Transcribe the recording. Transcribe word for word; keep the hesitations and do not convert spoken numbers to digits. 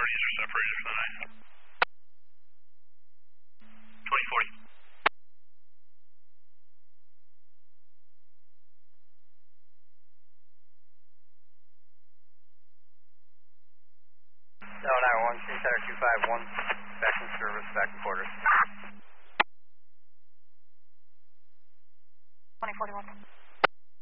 bodies are separated for the night. twenty forty. No, nine one, City Center two five one, back in service, back in quarters. twenty forty-one.